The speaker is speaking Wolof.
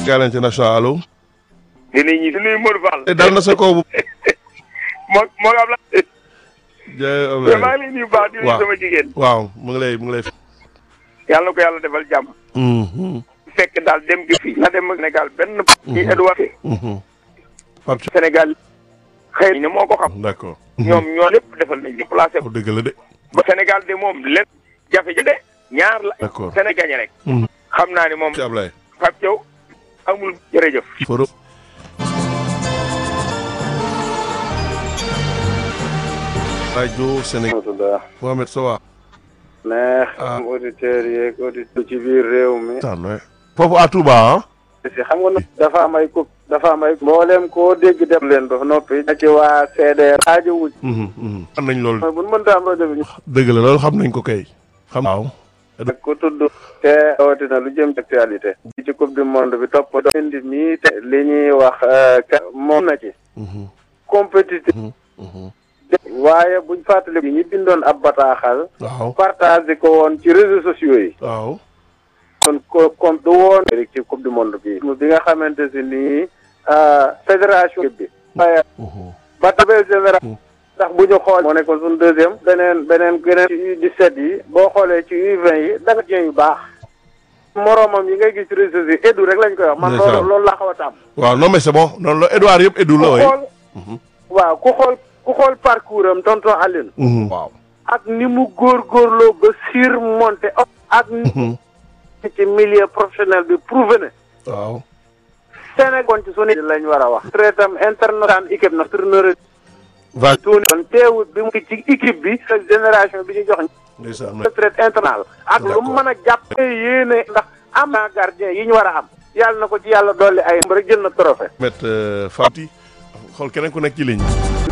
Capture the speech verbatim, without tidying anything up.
Sénégal international allo. di nuyu ñi di nuyu Modou Fall. dal na sa kaw bu. moo moo am la. jërëjëf mais maa ngi lay nuyu bu baax di nuyu waaw sama jigéen. waaw mu ngi lay mu ngi lay. yàlla na ko yàlla defal jàmm. fekk daal dem gi fii. na dem Sénégal benn. ci Edouard. Pape Sénégal xëy na moo ko xam. d'accord. ñoom ñoo lépp defal nañ ñu placé ko. dëgg la de. ba Sénégal de moom lépp jafe-jafe de ñaar la. d'accord Sénégal gañe rek. xam naa ni moom ci Ablaye. Pape Thiaw amul jërëjëf. Foro. rajo Sénégal. Mohamed Sowa. neex ah am auditeurs yeeg auditeurs ci biir réew mi. foofu à Touba ah. si xam nga nag dafa am ay coupe dafa am ay mboolem koo dégg def leen ba noppi. na ci waa C D R. aajo wuj. xam nañ loolu. bu ñu mënta am rajo bi ñu. dëgg la loolu xam nañ ko kay. xam waaw. ak ku tudd. te rawatina lu jëm ci actualité. bi ci coupe du monde bi topp do indi nii te li ñuy wax moom na ci. compétitif. waaye buñ fàttali ñi bindoon ab bataaxal. waaw partagé ko woon ci réseaux sociaux yi. waaw. kon ko comme du woon. ci coupe du monde bi. bi nga xamante si nii fédération bi. waaye ba tabel général. ndax bu ñu xool moo nekkoon suñu deuxième. beneen beneen beneen ci U dix-sept yi. boo xoolee ci U vingt yi da nga jën yu baax. moroomam yi ngay gis ci réseaux yi Edu rek lañ koy wax. man loolu loolu laa xaw a tàmm. waaw non mais c'est bon noonu la Edouard yëpp Edu la. ku xool waaw ku xool ku xool parcours am tonton Aline. waaw. ak ni mu góorgóorloo ba surmonter ak ni ci milieu professionnel bi prouvé na. waaw. Sénégal ci sunu lañ war a wax. traitam international équipe na tourneur va. kon teewut bi mu ci équipe bi. sa génération bi ñu jox. ndeysaan retraite international. ak lu mu mën a jàpp. yéene ndax am na gardien yi ñu war a am. yàlla na ko ci yàlla dolli ay rek jël na trophée. met Fati xool keneen ku nekk ci ligne